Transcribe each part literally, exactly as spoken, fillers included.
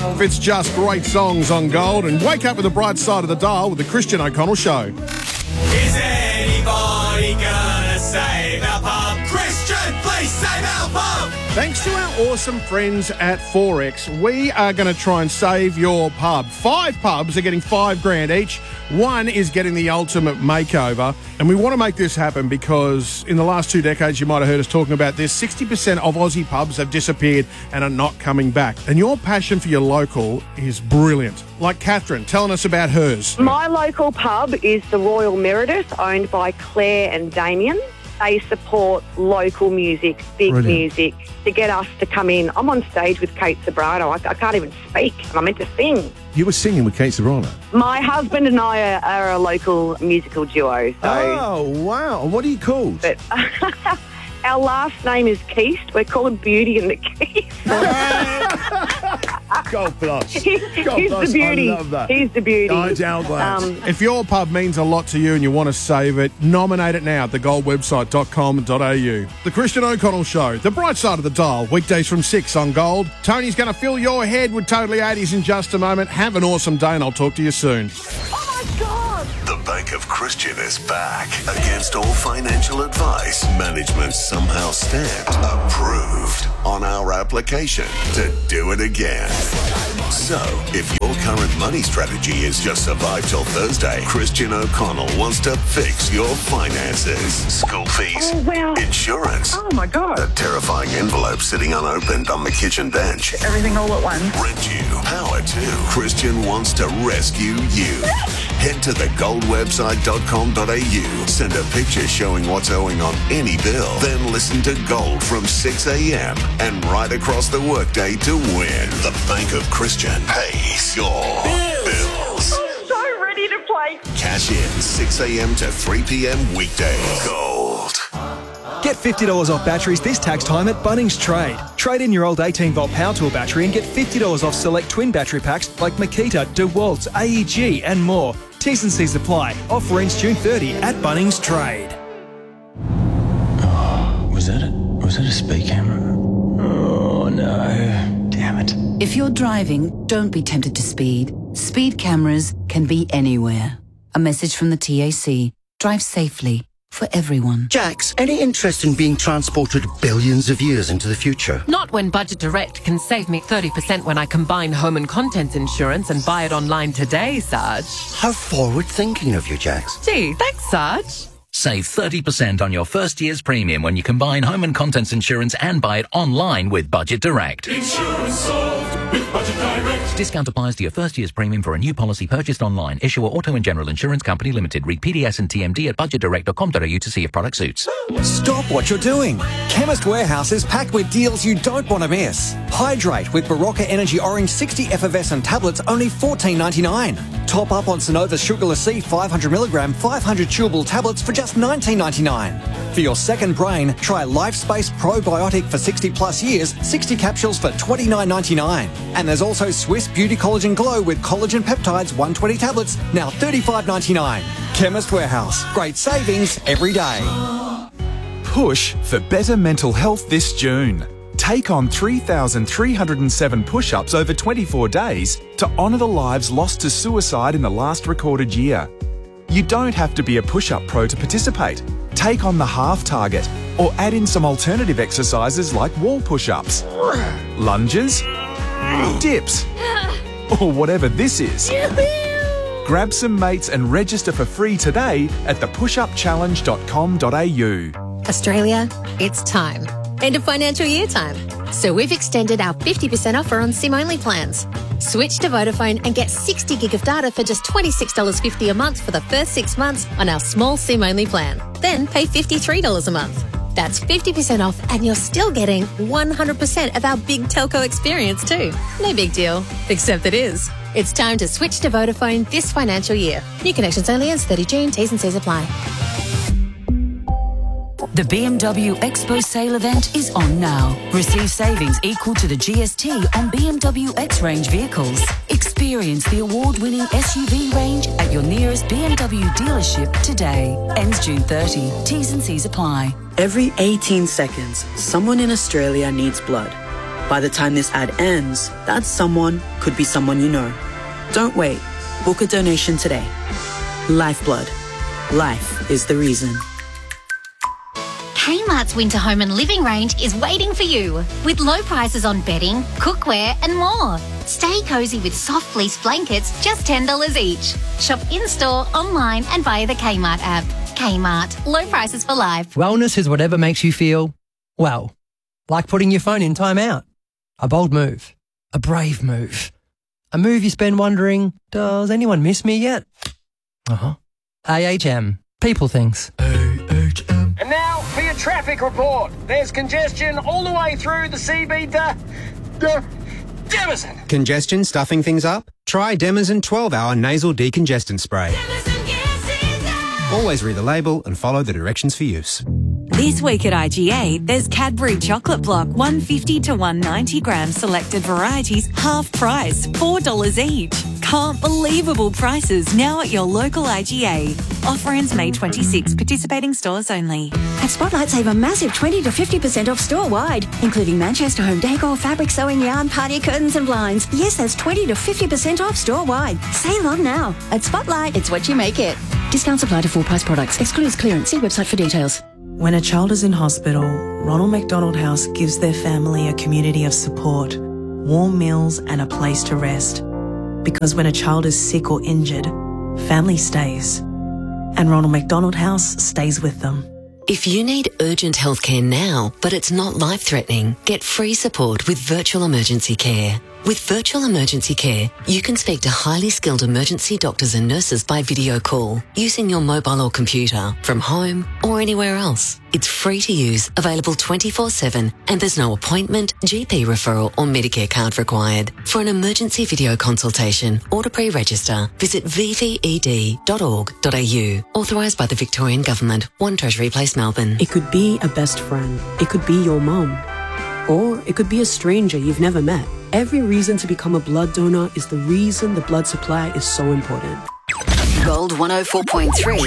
if it's just great songs on Gold. And wake up with the bright side of the dial with the Christian O'Connell Show. Is anybody gonna save our pub? Christian, please save our pub! Thanks to our awesome friends at Forex, we are going to try and save your pub. Five pubs are getting five grand each. One is getting the ultimate makeover. And we want to make this happen because in the last two decades, you might have heard us talking about this, sixty percent of Aussie pubs have disappeared and are not coming back. And your passion for your local is brilliant. Like Catherine, telling us about hers. My local pub is the Royal Meredith, owned by Claire and Damien. They support local music, big Brilliant. music, to get us to come in. I'm on stage with Kate Sobrano. I, I can't even speak, and I'm meant to sing. You were singing with Kate Sobrano? My husband and I are, are a local musical duo. So, Oh, wow. What are you called? but our last name is Keast. We're called Beauty and the Keast. God bless. He's, God he's bless. the beauty. I love that. He's the beauty. Oh, Dal Glad. Um, If your pub means a lot to you and you want to save it, nominate it now at the gold website dot com dot a u. The Christian O'Connell Show, the bright side of the dial, weekdays from six on Gold. Tony's going to fill your head with Totally eighties in just a moment. Have an awesome day and I'll talk to you soon. oh, my God. The Bank of Christian is back. Against all financial advice, management somehow stamped approved on our application to do it again. So, if your current money strategy is just survive till Thursday, Christian O'Connell wants to fix your finances. School fees, Oh, wow. insurance, Oh, my God. a terrifying envelope sitting unopened on the kitchen bench, Everything all at once. rent you, power to. Christian wants to rescue you. Head to the gold website dot com dot a u. Send a picture showing what's owing on any bill. Then listen to Gold from six a.m. and right across the workday to win. The Bank of Christian pays your bills. So ready to play. Cash in six a.m. to three p.m. weekdays. Gold. Get fifty dollars off batteries this tax time at Bunnings Trade. Trade in your old eighteen volt power tool battery and get fifty dollars off select twin battery packs like Makita, DeWalt, A E G and more. T's and C's apply. Offer ends June thirtieth at Bunnings Trade. Oh, was that a, was that a speed camera? Oh, no. Damn it. If you're driving, don't be tempted to speed. Speed cameras can be anywhere. A message from the T A C. Drive safely. For everyone. Jax, any interest in being transported billions of years into the future? Not when Budget Direct can save me thirty percent when I combine home and contents insurance and buy it online today, Sarge. How forward-thinking of you, Jax. Gee, thanks, Sarge. Save thirty percent on your first year's premium when you combine home and contents insurance and buy it online with Budget Direct. Insurance solved with Budget Direct. Discount applies to your first year's premium for a new policy purchased online. Issuer Auto and General Insurance Company Limited. Read P D S and T M D at budget direct dot com dot a u to see if product suits. Stop what you're doing. Chemist Warehouse is packed with deals you don't want to miss. Hydrate with Barocca Energy Orange sixty effervescent tablets, only fourteen ninety-nine. Top up on Sonova Sugarless C five hundred milligram, five hundred chewable tablets for just nineteen ninety-nine. For your second brain, try LifeSpace Probiotic for sixty plus years, sixty capsules for twenty-nine ninety-nine. And there's also Swiss Beauty Collagen Glow with collagen peptides, one hundred twenty tablets, now thirty-five ninety-nine. Chemist Warehouse. Great savings every day. Push for better mental health this June. Take on three thousand three hundred seven push-ups over twenty-four days to honour the lives lost to suicide in the last recorded year. You don't have to be a push-up pro to participate. Take on the half target or add in some alternative exercises like wall push-ups, lunges, dips, or whatever this is. Grab some mates and register for free today at the push up challenge dot com dot a u. Australia, it's time. End of financial year time. So we've extended our fifty percent offer on SIM-only plans. Switch to Vodafone and get sixty gig of data for just twenty-six dollars fifty a month for the first six months on our small SIM-only plan. Then pay fifty-three dollars a month. That's fifty percent off and you're still getting one hundred percent of our big telco experience too. No big deal, except it is. It's time to switch to Vodafone this financial year. New connections only ends thirtieth of June. T's and C's apply. The B M W Expo sale event is on now. Receive savings equal to the G S T on B M W X-Range vehicles. Experience the award-winning S U V range at your nearest B M W dealership today. Ends June thirtieth. T's and C's apply. Every eighteen seconds, someone in Australia needs blood. By the time this ad ends, that someone could be someone you know. Don't wait. Book a donation today. Lifeblood. Life is the reason. Kmart's Winter Home and Living range is waiting for you with low prices on bedding, cookware and more. Stay cosy with soft fleece blankets, just ten dollars each. Shop in-store, online and via the Kmart app. Kmart, low prices for life. Wellness is whatever makes you feel, well, like putting your phone in timeout. A bold move. A brave move. A move you spend wondering, does anyone miss me yet? Uh-huh. A H M. People things. And now for your traffic report. There's congestion all the way through the C B D. D- Demison. Congestion stuffing things up? Try Demison twelve hour nasal decongestant spray. Always read the label and follow the directions for use. This week at I G A, there's Cadbury Chocolate Block, one fifty to one ninety grams selected varieties, half price, four dollars each. Can't believable prices now at your local I G A. Offer ends May twenty-sixth, participating stores only. At Spotlight, save a massive twenty to fifty percent off store-wide, including Manchester home decor, fabric, sewing yarn, party curtains and blinds. Yes, that's twenty to fifty percent off store-wide. Save on now. At Spotlight, it's what you make it. Discounts apply to full price products. Excludes clearance. See website for details. When a child is in hospital, Ronald McDonald House gives their family a community of support, warm meals and a place to rest. Because when a child is sick or injured, family stays. And Ronald McDonald House stays with them. If you need urgent healthcare now, but it's not life-threatening, get free support with Virtual Emergency Care. With Virtual Emergency Care, you can speak to highly skilled emergency doctors and nurses by video call, using your mobile or computer, from home or anywhere else. It's free to use, available twenty-four seven, and there's no appointment, G P referral or Medicare card required. For an emergency video consultation or to pre-register, visit v v e d dot org dot a u. Authorised by the Victorian Government, one Treasury Place, Melbourne. It could be a best friend. It could be your mum. Or it could be a stranger you've never met. Every reason to become a blood donor is the reason the blood supply is so important. Gold one oh four point three.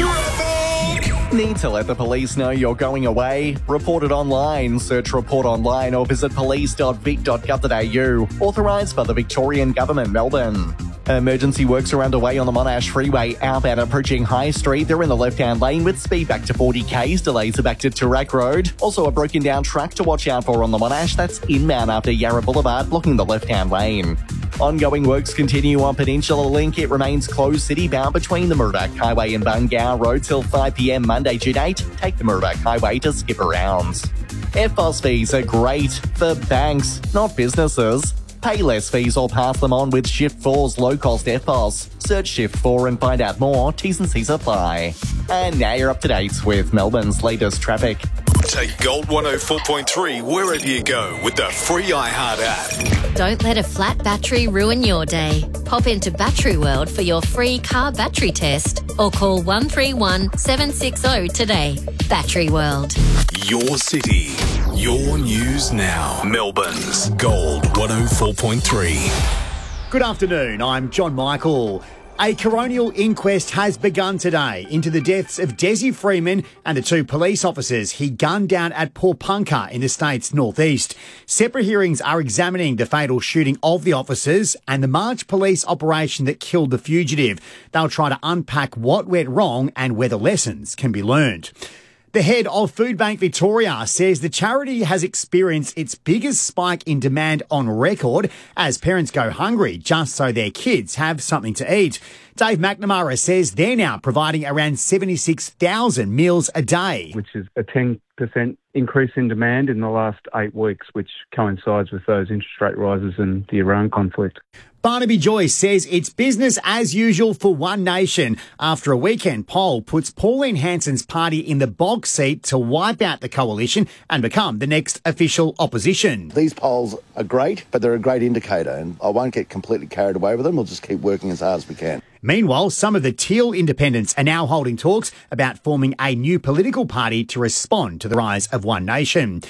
Need to let the police know you're going away? Report it online. Search Report Online or visit police dot vic dot gov dot a u. Authorised by the Victorian Government, Melbourne. Emergency works are underway on the Monash Freeway outbound approaching High Street. They're in the left-hand lane with speed back to forty k's. Delays are back to Toorak Road. Also a broken down truck to watch out for on the Monash. That's inbound after Yarra Boulevard, blocking the left-hand lane. Ongoing works continue on Peninsula Link. It remains closed city-bound between the Murdoch Highway and Bungow Road till five p m Monday, June eighth. Take the Murdoch Highway to skip around. F B O S fees are great for banks, not businesses. Pay less fees or pass them on with Shift four's low-cost F B O S. Search Shift four and find out more. T's and C's apply. And now you're up to date with Melbourne's latest traffic. Take Gold one oh four point three wherever you go with the free iHeart app. Don't let a flat battery ruin your day. Pop into Battery World for your free car battery test or call one three one, seven six zero today. Battery World. Your city, your news now. Melbourne's Gold one oh four point three. Good afternoon, I'm John Michael. A coronial inquest has begun today into the deaths of Desi Freeman and the two police officers he gunned down at Paulpunka in the state's northeast. Separate hearings are examining the fatal shooting of the officers and the March police operation that killed the fugitive. They'll try to unpack what went wrong and whether lessons can be learned. The head of Food Bank Victoria says the charity has experienced its biggest spike in demand on record as parents go hungry just so their kids have something to eat. Dave McNamara says they're now providing around seventy-six thousand meals a day. Which is a ten percent increase in demand in the last eight weeks, which coincides with those interest rate rises and the Iran conflict. Barnaby Joyce says it's business as usual for One Nation after a weekend poll puts Pauline Hanson's party in the box seat to wipe out the coalition and become the next official opposition. These polls are great, but they're a great indicator, and I won't get completely carried away with them. We'll just keep working as hard as we can. Meanwhile, some of the Teal independents are now holding talks about forming a new political party to respond to the rise of One Nation.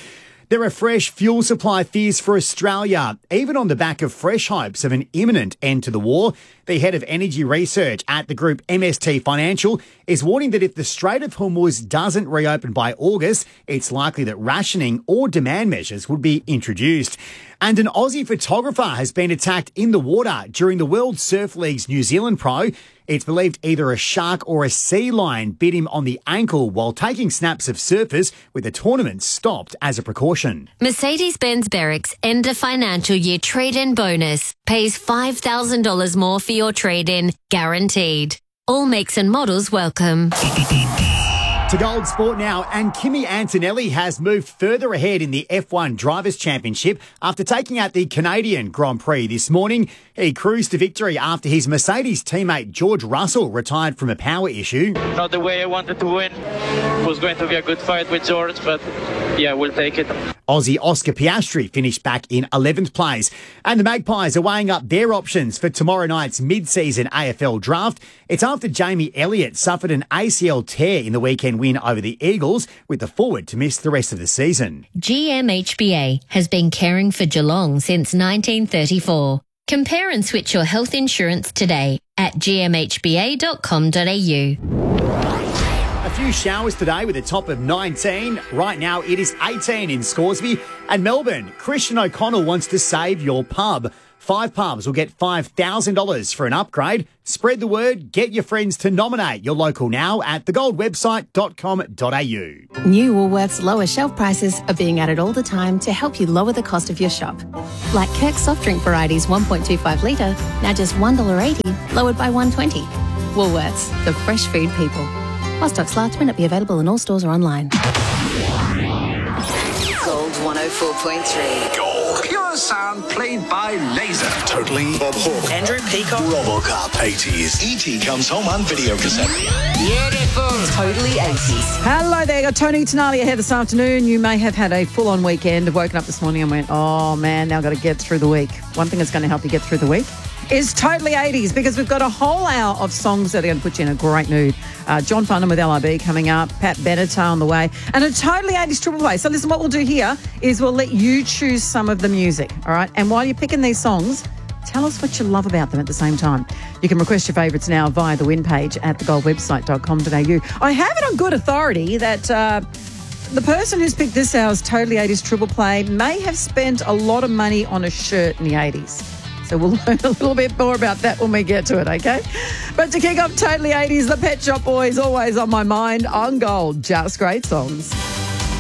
There are fresh fuel supply fears for Australia, even on the back of fresh hopes of an imminent end to the war. The head of energy research at the group M S T Financial is warning that if the Strait of Hormuz doesn't reopen by August, it's likely that rationing or demand measures would be introduced. And an Aussie photographer has been attacked in the water during the World Surf League's New Zealand Pro. It's believed either a shark or a sea lion bit him on the ankle while taking snaps of surfers, with the tournament stopped as a precaution. Mercedes-Benz Berrick's end of financial year trade-in bonus pays five thousand dollars more for your trade-in, guaranteed. All makes and models welcome. To Gold Sport now, and Kimi Antonelli has moved further ahead in the F one Drivers' Championship after taking out the Canadian Grand Prix this morning. He cruised to victory after his Mercedes teammate George Russell retired from a power issue. Not the way I wanted to win. It was going to be a good fight with George, but yeah, we'll take it. Aussie Oscar Piastri finished back in eleventh place. And the Magpies are weighing up their options for tomorrow night's mid-season A F L draft. It's after Jamie Elliott suffered an A C L tear in the weekend win over the Eagles, with the forward to miss the rest of the season. G M H B A has been caring for Geelong since nineteen thirty-four. Compare and switch your health insurance today at g m h b a dot com dot a u. A few showers today with a top of nineteen. Right now it is eighteen in Scoresby. And Melbourne, Christian O'Connell wants to save your pub. Five pubs will get five thousand dollars for an upgrade. Spread the word. Get your friends to nominate your local now at the gold website dot com dot a u. New Woolworths lower shelf prices are being added all the time to help you lower the cost of your shop. Like Kirk soft drink varieties one point two five litre, now just one dollar eighty, lowered by one dollar twenty. Woolworths, the fresh food people. While stocks last, may not be available in all stores or online. Gold one oh four point three. Gold. Pure sound played by laser. Totally. Bob Hawke. Andrew Peacock. Robocop. eighties. E T comes home on video cassette. Beautiful. Totally eighties. Hello there, got Tony Tonali here this afternoon. You may have had a full-on weekend, woken up this morning and went, oh man, now I've got to get through the week. One thing that's going to help you get through the week is Totally eighties, because we've got a whole hour of songs that are going to put you in a great mood. Uh, John Farnham with L I B coming up, Pat Benatar on the way, and a Totally eighties triple play. So listen, what we'll do here is we'll let you choose some of the music, all right? And while you're picking these songs, tell us what you love about them at the same time. You can request your favourites now via the win page at the gold website dot com dot a u. I have it on good authority that uh, the person who's picked this hour's Totally eighties triple play may have spent a lot of money on a shirt in the eighties. So we'll learn a little bit more about that when we get to it, okay? But to kick off Totally eighties, the Pet Shop Boys, always on my mind, on Gold. Just great songs.